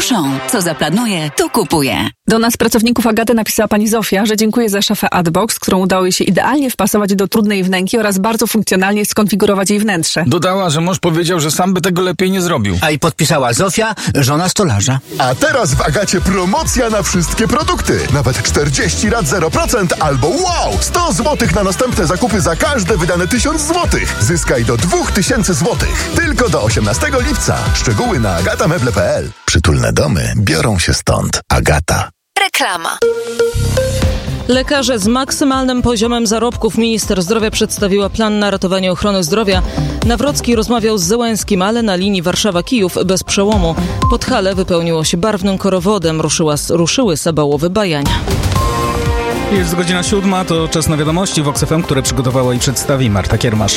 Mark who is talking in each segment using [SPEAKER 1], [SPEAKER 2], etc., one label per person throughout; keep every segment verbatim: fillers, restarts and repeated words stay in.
[SPEAKER 1] Auchan. Co zaplanuje, to kupuje.
[SPEAKER 2] Do nas, pracowników Agaty, napisała pani Zofia, że dziękuję za szafę Adbox, którą udało jej się idealnie wpasować do trudnej wnęki oraz bardzo funkcjonalnie skonfigurować jej wnętrze.
[SPEAKER 3] Dodała, że mąż powiedział, że sam by tego lepiej nie zrobił.
[SPEAKER 4] A i podpisała Zofia, żona stolarza.
[SPEAKER 5] A teraz w Agacie promocja na wszystkie produkty. Nawet czterdzieści rat zero procent albo wow! sto złotych na następne zakupy za każde wydane tysiąc złotych. Zyskaj do dwa tysiące złotych. Tylko do osiemnastego lipca. Szczegóły na agatameble kropka p l. Przytulne domy biorą się stąd. Agata.
[SPEAKER 1] Reklama.
[SPEAKER 6] Lekarze z maksymalnym poziomem zarobków. Minister zdrowia przedstawiła plan na ratowanie ochrony zdrowia. Nawrocki rozmawiał z Zełenskim, ale na linii Warszawa-Kijów bez przełomu. Podhale wypełniło się barwnym korowodem. Ruszyła, ruszyły sabałowe bajania.
[SPEAKER 3] Jest godzina siódma, to czas na wiadomości w Vox F M, które przygotowała i przedstawi Marta Kiermasz.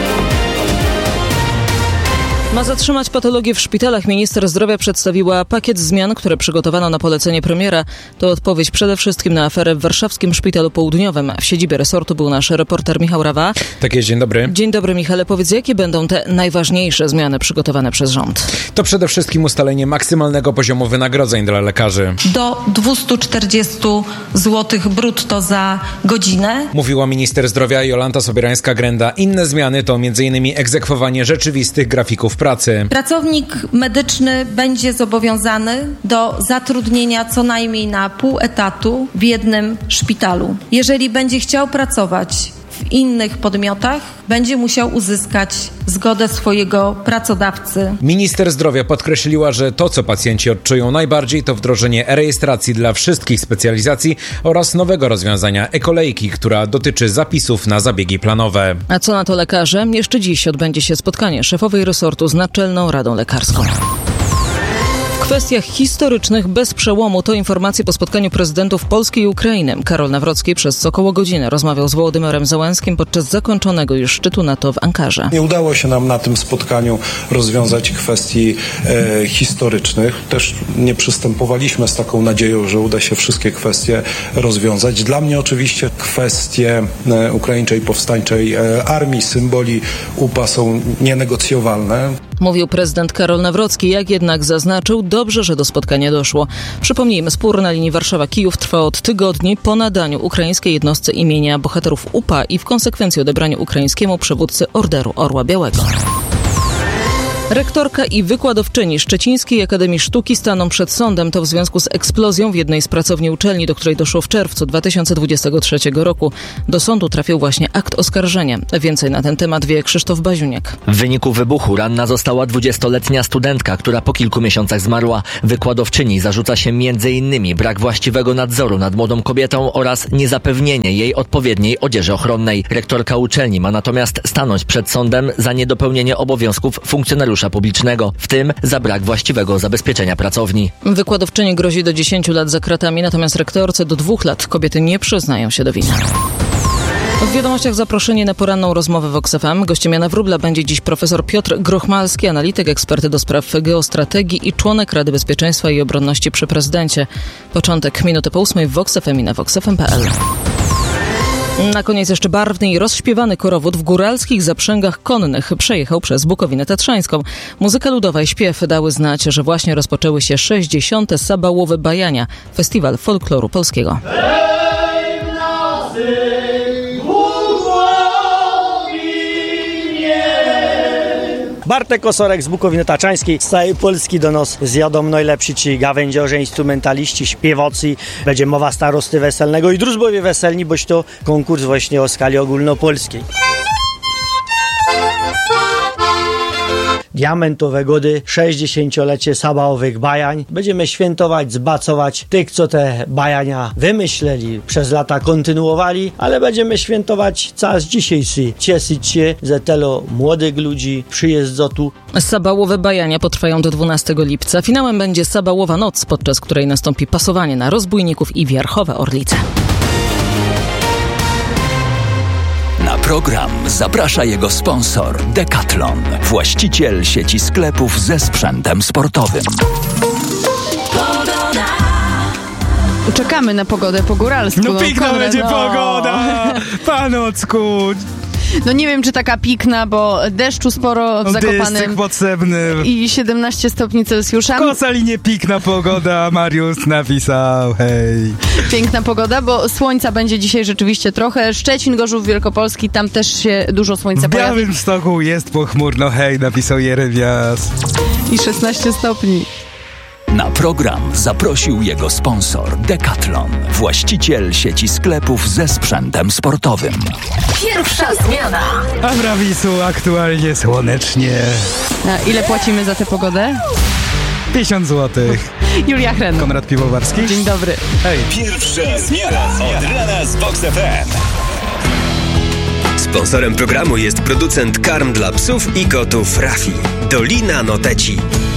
[SPEAKER 6] Ma zatrzymać patologię w szpitalach. Minister zdrowia przedstawiła pakiet zmian, które przygotowano na polecenie premiera. To odpowiedź przede wszystkim na aferę w warszawskim Szpitalu Południowym. W siedzibie resortu był nasz reporter Michał Rawa.
[SPEAKER 7] Tak jest, dzień dobry.
[SPEAKER 6] Dzień dobry, Michale. Powiedz, jakie będą te najważniejsze zmiany przygotowane przez rząd?
[SPEAKER 7] To przede wszystkim ustalenie maksymalnego poziomu wynagrodzeń dla lekarzy.
[SPEAKER 8] Do dwieście czterdzieści złotych brutto za godzinę.
[SPEAKER 7] Mówiła minister zdrowia Jolanta Sobierańska-Grenda. Inne zmiany to między innymi egzekwowanie rzeczywistych grafików pracy.
[SPEAKER 8] Pracownik medyczny będzie zobowiązany do zatrudnienia co najmniej na pół etatu w jednym szpitalu. Jeżeli będzie chciał pracować w innych podmiotach, będzie musiał uzyskać zgodę swojego pracodawcy.
[SPEAKER 7] Minister zdrowia podkreśliła, że to, co pacjenci odczują najbardziej, to wdrożenie e-rejestracji dla wszystkich specjalizacji oraz nowego rozwiązania e-kolejki, która dotyczy zapisów na zabiegi planowe.
[SPEAKER 6] A co na to lekarze? Jeszcze dziś odbędzie się spotkanie szefowej resortu z Naczelną Radą Lekarską. W kwestiach historycznych bez przełomu to informacje po spotkaniu prezydentów Polski i Ukrainy. Karol Nawrocki przez około godzinę rozmawiał z Wołodymyrem Zełenskim podczas zakończonego już szczytu NATO w Ankarze.
[SPEAKER 9] Nie udało się nam na tym spotkaniu rozwiązać kwestii e, historycznych. Też nie przystępowaliśmy z taką nadzieją, że uda się wszystkie kwestie rozwiązać. Dla mnie oczywiście kwestie e, ukraińczej powstańczej e, armii, symboli U P A są nienegocjowalne.
[SPEAKER 6] Mówił prezydent Karol Nawrocki, jak jednak zaznaczył, dobrze, że do spotkania doszło. Przypomnijmy, spór na linii Warszawa-Kijów trwa od tygodni po nadaniu ukraińskiej jednostce imienia bohaterów U P A i w konsekwencji odebraniu ukraińskiemu przywódcy Orderu Orła Białego. Rektorka i wykładowczyni Szczecińskiej Akademii Sztuki staną przed sądem. To w związku z eksplozją w jednej z pracowni uczelni, do której doszło w czerwcu dwa tysiące dwudziestego trzeciego roku. Do sądu trafił właśnie akt oskarżenia. Więcej na ten temat wie Krzysztof Baziuniak.
[SPEAKER 10] W wyniku wybuchu ranna została dwudziestoletnia studentka, która po kilku miesiącach zmarła. Wykładowczyni zarzuca się między innymi brak właściwego nadzoru nad młodą kobietą oraz niezapewnienie jej odpowiedniej odzieży ochronnej. Rektorka uczelni ma natomiast stanąć przed sądem za niedopełnienie obowiązków funkcjonariusza publicznego, w tym za brak właściwego zabezpieczenia pracowni.
[SPEAKER 6] Wykładowczyni grozi do dziesięciu lat za kratami, natomiast rektorce do dwóch lat. Kobiety nie przyznają się do winy. W wiadomościach zaproszenie na poranną rozmowę w Vox F M. Gościem Jana Wróbla będzie dziś profesor Piotr Grochmalski, analityk, ekspert do spraw geostrategii i członek Rady Bezpieczeństwa i Obronności przy prezydencie. Początek minuty po ósmej w Vox F M i na vox f m kropka p l. Na koniec jeszcze barwny i rozśpiewany korowód w góralskich zaprzęgach konnych przejechał przez Bukowinę Tatrzańską. Muzyka ludowa i śpiew dały znać, że właśnie rozpoczęły się sześćdziesiąte Sabałowe Bajania, festiwal folkloru polskiego.
[SPEAKER 11] Bartek Osorek z Bukowiny Tatrzańskiej. Z całej Polski do nas zjadą najlepsi ci gawędziorze, instrumentaliści, śpiewocy. Będzie mowa starosty weselnego i drużbowie weselni, boś to konkurs właśnie o skali ogólnopolskiej. Diamentowe gody, sześćdziesięciolecie Sabałowych Bajań. Będziemy świętować, zbacować tych, co te bajania wymyśleli, przez lata kontynuowali, ale będziemy świętować czas dzisiejszy. Cieszyć się, że telo młodych ludzi przyjeżdża tu.
[SPEAKER 6] Sabałowe Bajania potrwają do dwunastego lipca. Finałem będzie Sabałowa Noc, podczas której nastąpi pasowanie na rozbójników i wierchowe orlice.
[SPEAKER 12] Na program zaprasza jego sponsor Decathlon, właściciel sieci sklepów ze sprzętem sportowym.
[SPEAKER 13] Czekamy na pogodę po góralsku.
[SPEAKER 3] No piękna
[SPEAKER 13] Konrad,
[SPEAKER 3] będzie
[SPEAKER 13] no.
[SPEAKER 3] pogoda, panocku.
[SPEAKER 13] No nie wiem, czy taka pikna, bo deszczu sporo w
[SPEAKER 3] No,
[SPEAKER 13] Zakopanem.
[SPEAKER 3] deszczyk potrzebny.
[SPEAKER 13] I siedemnaście stopni Celsjusza.
[SPEAKER 3] Kosali nie pikna pogoda, Mariusz napisał, hej.
[SPEAKER 13] Piękna pogoda, bo słońca będzie dzisiaj rzeczywiście trochę. Szczecin, Gorzów Wielkopolski, tam też się dużo słońca
[SPEAKER 3] W
[SPEAKER 13] pojawi.
[SPEAKER 3] Białymstoku jest pochmurno, hej, napisał Jeremias.
[SPEAKER 13] I szesnaście stopni.
[SPEAKER 12] Na program zaprosił jego sponsor Decathlon, właściciel sieci sklepów ze sprzętem sportowym.
[SPEAKER 1] Pierwsza zmiana.
[SPEAKER 3] A w Rawisu aktualnie słonecznie.
[SPEAKER 13] A ile płacimy za tę pogodę?
[SPEAKER 3] tysiąc złotych.
[SPEAKER 13] Julia Hren.
[SPEAKER 3] Konrad Piwowarski.
[SPEAKER 13] Dzień dobry.
[SPEAKER 3] Hej.
[SPEAKER 14] Pierwsza zmiana od rana z Vox F M. Sponsorem programu jest producent karm dla psów i kotów Rafi. Dolina Noteci.